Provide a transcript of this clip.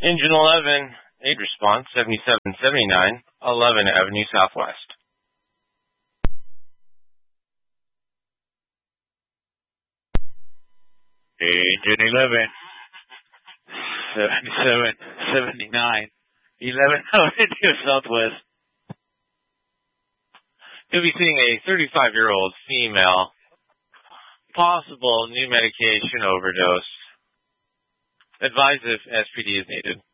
Engine 11, aid response 7779, 11 Avenue Southwest. Engine 11, 7779, 11 Avenue Southwest. You'll be seeing a 35-year-old female, possible new medication overdose. Advise if SPD is needed.